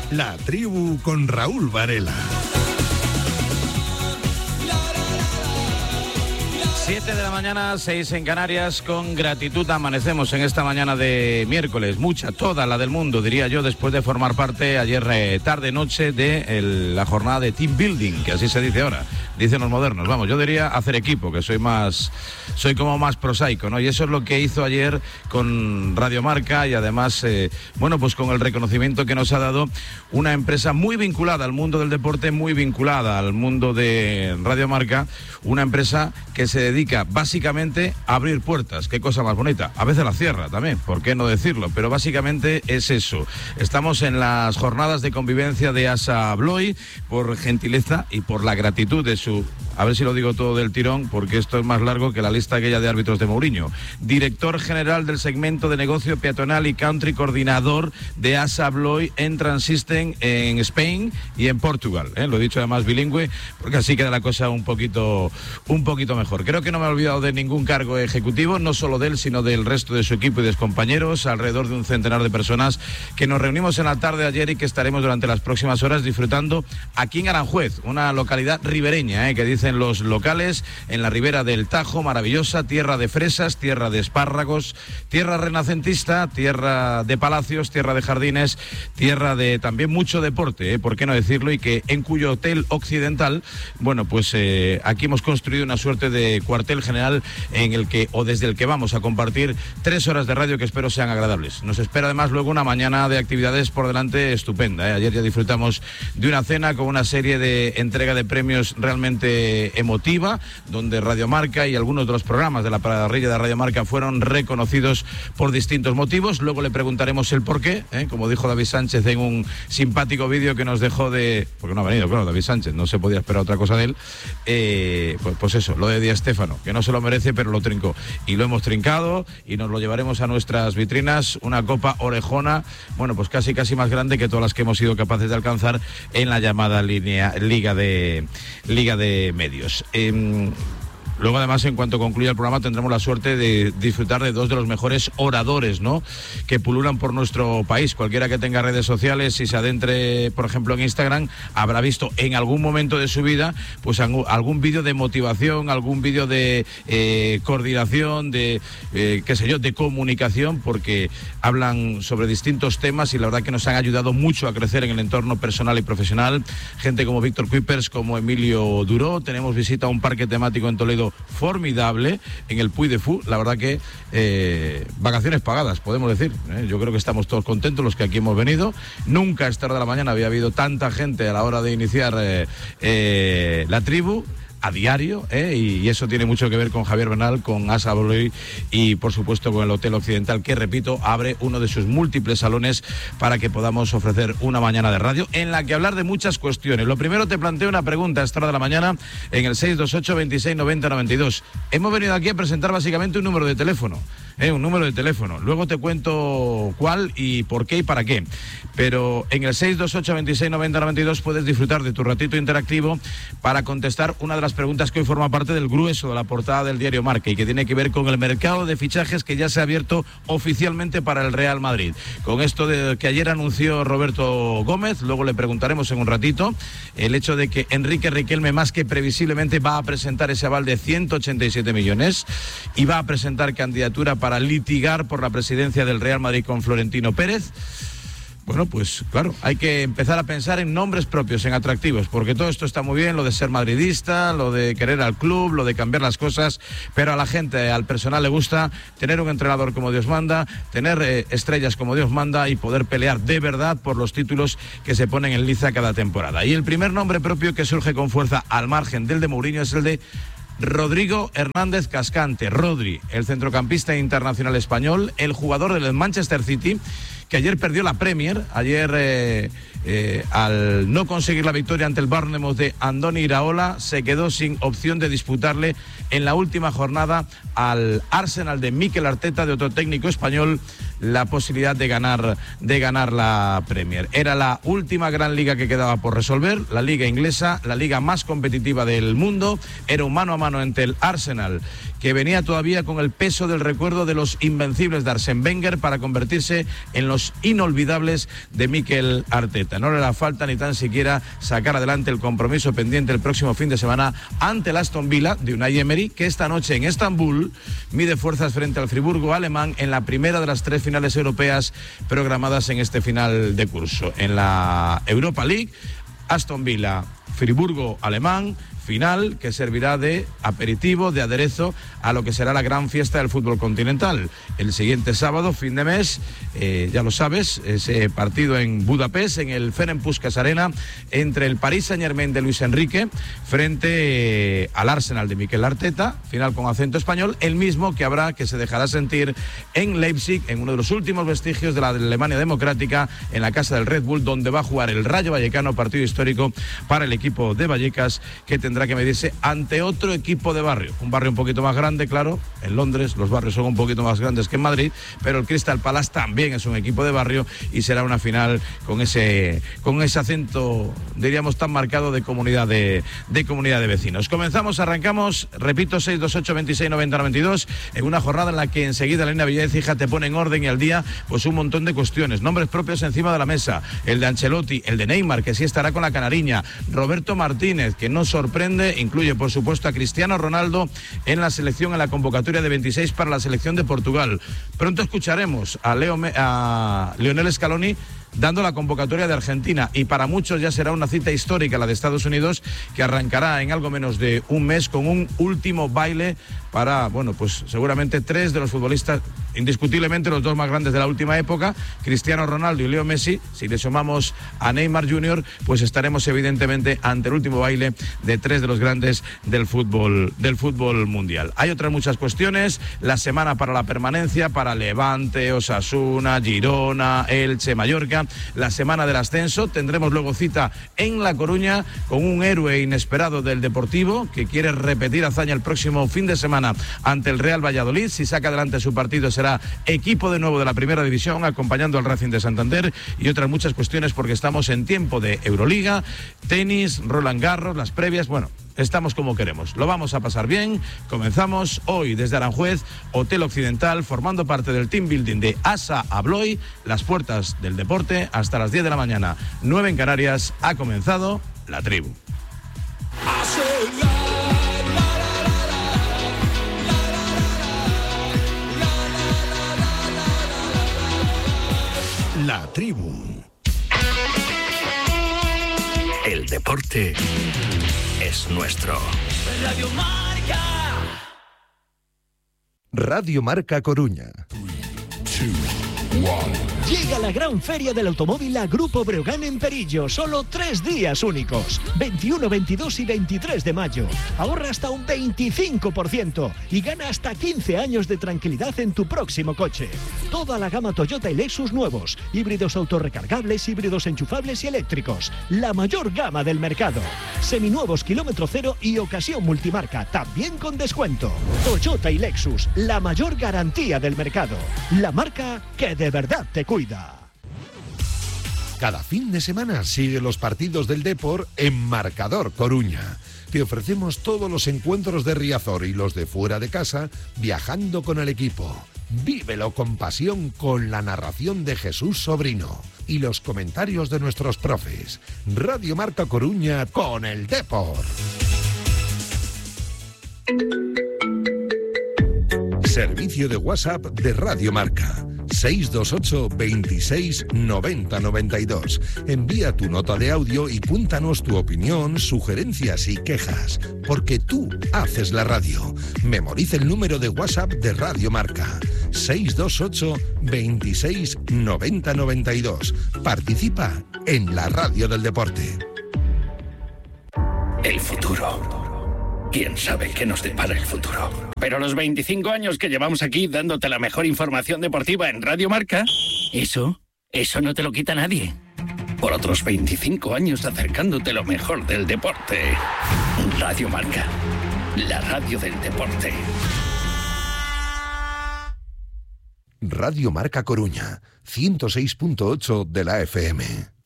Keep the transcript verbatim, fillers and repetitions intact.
La Tribu con Raúl Varela. siete de la mañana, seis en Canarias. Con gratitud amanecemos en esta mañana de miércoles, mucha, toda la del mundo, diría yo, después de formar parte ayer eh, tarde-noche de el, la jornada de team building, que así se dice ahora, dicen los modernos. Vamos, yo diría hacer equipo, que soy más, soy como más prosaico, ¿no? Y eso es lo que hizo ayer con Radio Marca y además, eh, bueno, pues con el reconocimiento que nos ha dado una empresa muy vinculada al mundo del deporte, muy vinculada al mundo de Radio Marca, una empresa que se dedica básicamente a abrir puertas. Qué cosa más bonita. A veces la cierra también, ¿por qué no decirlo? Pero básicamente es eso. Estamos en las jornadas de convivencia de Assa Abloy, por gentileza y por la gratitud de su... A ver si lo digo todo del tirón, porque esto es más largo que la lista aquella de árbitros de Mourinho. Director general del segmento de negocio peatonal y country, coordinador de Assa Abloy en Transystem en Spain y en Portugal. ¿eh? Lo he dicho además bilingüe, porque así queda la cosa un poquito, un poquito mejor. Creo que no me he olvidado de ningún cargo ejecutivo, no solo de él, sino del resto de su equipo y de sus compañeros, alrededor de un centenar de personas que nos reunimos en la tarde de ayer y que estaremos durante las próximas horas disfrutando aquí en Aranjuez, una localidad ribereña, ¿eh? que dicen los locales, en la ribera del Tajo, maravillosa, tierra de fresas, tierra de espárragos, tierra renacentista, tierra de palacios, tierra de jardines, tierra de también mucho deporte, ¿eh? por qué no decirlo, y que en cuyo hotel occidental, bueno, pues eh, aquí hemos construido una suerte de cuartel general en el que, o desde el que vamos a compartir tres horas de radio que espero sean agradables. Nos espera además luego una mañana de actividades por delante estupenda, ¿eh? Ayer ya disfrutamos de una cena con una serie de entrega de premios realmente emotiva, donde Radio Marca y algunos de los programas de la parrilla de Radio Marca fueron reconocidos por distintos motivos. Luego le preguntaremos el porqué, ¿eh? como dijo David Sánchez en un simpático vídeo que nos dejó de... porque no ha venido, claro, David Sánchez, no se podía esperar otra cosa de él. Eh, pues, pues eso, lo de Di Stéfano, que no se lo merece, pero lo trincó. Y lo hemos trincado y nos lo llevaremos a nuestras vitrinas, una copa orejona, bueno, pues casi casi más grande que todas las que hemos sido capaces de alcanzar en la llamada línea Liga de Liga de Medios. Eh, Luego, además, en cuanto concluya el programa, tendremos la suerte de disfrutar de dos de los mejores oradores, ¿no?, que pululan por nuestro país. Cualquiera que tenga redes sociales y se adentre, por ejemplo, en Instagram, habrá visto en algún momento de su vida, pues algún vídeo de motivación, algún vídeo de eh, coordinación, de, eh, qué sé yo, de comunicación, porque hablan sobre distintos temas y la verdad que nos han ayudado mucho a crecer en el entorno personal y profesional. Gente como Víctor Kuipers, como Emilio Duró. Tenemos visita a un parque temático en Toledo formidable, en el Puy de Fou. La verdad que eh, vacaciones pagadas, podemos decir, ¿eh? Yo creo que estamos todos contentos los que aquí hemos venido. Nunca a esta hora de la mañana había habido tanta gente a la hora de iniciar eh, eh, la tribu a diario, ¿eh? y, y eso tiene mucho que ver con Javier Bernal, con Assa Abloy y por supuesto con el Hotel Occidental, que repito, abre uno de sus múltiples salones para que podamos ofrecer una mañana de radio en la que hablar de muchas cuestiones. Lo primero, te planteo una pregunta a esta hora de la mañana en el seis dos ocho, veintiséis, noventa, noventa y dos. Hemos venido aquí a presentar básicamente un número de teléfono, ¿eh? un número de teléfono. Luego te cuento cuál y por qué y para qué. Pero en el seis dos ocho, veintiséis, noventa, noventa y dos puedes disfrutar de tu ratito interactivo para contestar una de las preguntas que hoy forma parte del grueso de la portada del diario Marca y que tiene que ver con el mercado de fichajes que ya se ha abierto oficialmente para el Real Madrid. Con esto de que ayer anunció Roberto Gómez, luego le preguntaremos en un ratito, el hecho de que Enrique Riquelme más que previsiblemente va a presentar ese aval de ciento ochenta y siete millones y va a presentar candidatura para litigar por la presidencia del Real Madrid con Florentino Pérez. Bueno, pues claro, hay que empezar a pensar en nombres propios, en atractivos, porque todo esto está muy bien, lo de ser madridista, lo de querer al club, lo de cambiar las cosas, pero a la gente, al personal le gusta tener un entrenador como Dios manda, tener eh, estrellas como Dios manda y poder pelear de verdad por los títulos que se ponen en liza cada temporada. Y el primer nombre propio que surge con fuerza al margen del de Mourinho es el de Rodrigo Hernández Cascante. Rodri, el centrocampista internacional español, el jugador del Manchester City, que ayer perdió la Premier, ayer eh, eh, al no conseguir la victoria ante el Bournemouth de Andoni Iraola, se quedó sin opción de disputarle en la última jornada al Arsenal de Mikel Arteta, de otro técnico español, la posibilidad de ganar, de ganar la Premier. Era la última gran liga que quedaba por resolver, la liga inglesa, la liga más competitiva del mundo. Era un mano a mano entre el Arsenal que venía todavía con el peso del recuerdo de los invencibles de Arsène Wenger para convertirse en los inolvidables de Mikel Arteta. No le da falta ni tan siquiera sacar adelante el compromiso pendiente el próximo fin de semana ante el Aston Villa de Unai Emery, que esta noche en Estambul mide fuerzas frente al Friburgo alemán en la primera de las tres finales europeas programadas en este final de curso. En la Europa League, Aston Villa, Friburgo alemán, final que servirá de aperitivo, de aderezo a lo que será la gran fiesta del fútbol continental. El siguiente sábado, fin de mes, eh, ya lo sabes, ese partido en Budapest, en el Ferenc Puskás Arena, entre el Paris Saint-Germain de Luis Enrique frente eh, al Arsenal de Mikel Arteta, final con acento español, el mismo que habrá, que se dejará sentir en Leipzig, en uno de los últimos vestigios de la Alemania democrática, en la casa del Red Bull, donde va a jugar el Rayo Vallecano, partido histórico para el equipo de Vallecas, que tendrá que medirse ante otro equipo de barrio, un barrio un poquito más grande, claro, en Londres los barrios son un poquito más grandes que en Madrid, pero el Crystal Palace también es un equipo de barrio y será una final con ese con ese acento, diríamos, tan marcado de comunidad de, de comunidad de vecinos. Comenzamos, arrancamos, repito, seis dos ocho, veintiséis, noventa, noventa y dos, en una jornada en la que enseguida Elena Villaécija te pone en orden y al día pues un montón de cuestiones, nombres propios encima de la mesa, el de Ancelotti, el de Neymar, que sí estará con la canariña, Roberto Martínez, que no sorprende, incluye por supuesto a Cristiano Ronaldo en la selección, en la convocatoria de veintiséis para la selección de Portugal. Pronto escucharemos a, Leo, a Lionel Scaloni dando la convocatoria de Argentina, y para muchos ya será una cita histórica la de Estados Unidos, que arrancará en algo menos de un mes con un último baile para, bueno, pues seguramente tres de los futbolistas, indiscutiblemente los dos más grandes de la última época, Cristiano Ronaldo y Leo Messi. Si le sumamos a Neymar junior, pues estaremos evidentemente ante el último baile de tres de los grandes del fútbol, del fútbol mundial. Hay otras muchas cuestiones, la semana para la permanencia, para Levante, Osasuna, Girona, Elche, Mallorca, la semana del ascenso. Tendremos luego cita en La Coruña con un héroe inesperado del Deportivo que quiere repetir hazaña el próximo fin de semana ante el Real Valladolid. Si saca adelante su partido será equipo de nuevo de la primera división, acompañando al Racing de Santander, y otras muchas cuestiones porque estamos en tiempo de Euroliga, tenis, Roland Garros, las previas, bueno, estamos como queremos. Lo vamos a pasar bien. Comenzamos hoy desde Aranjuez, Hotel Occidental, formando parte del team building de ASA Abloy, las puertas del deporte hasta las diez de la mañana, nueve en Canarias. Ha comenzado La Tribu. La Tribu. El deporte es nuestro. Radio Marca. Radio Marca Coruña. Llega la gran feria del automóvil a Grupo Breogán en Perillo. Solo tres días únicos. veintiuno, veintidós y veintitrés de mayo. Ahorra hasta un veinticinco por ciento y gana hasta quince años de tranquilidad en tu próximo coche. Toda la gama Toyota y Lexus nuevos. Híbridos autorrecargables, híbridos enchufables y eléctricos. La mayor gama del mercado. Seminuevos kilómetro cero y ocasión multimarca. También con descuento. Toyota y Lexus. La mayor garantía del mercado. La marca que de verdad te cuida. Cada fin de semana sigue los partidos del Depor en Marcador Coruña. Te ofrecemos todos los encuentros de Riazor y los de fuera de casa, viajando con el equipo. Vívelo con pasión con la narración de Jesús Sobrino y los comentarios de nuestros profes. Radio Marca Coruña con el Depor. Servicio de WhatsApp de Radio Marca. seis dos ocho, veintiséis, noventa, noventa y dos. Envía tu nota de audio y cuéntanos tu opinión, sugerencias y quejas, porque tú haces la radio. Memoriza el número de WhatsApp de Radio Marca. seis dos ocho, veintiséis, noventa, noventa y dos. Participa en la radio del deporte. El futuro. ¿Quién sabe qué nos depara el futuro? Pero los veinticinco años que llevamos aquí dándote la mejor información deportiva en Radio Marca, eso, eso no te lo quita nadie. Por otros veinticinco años acercándote lo mejor del deporte. Radio Marca, la radio del deporte. Radio Marca Coruña, ciento seis punto ocho de la F M.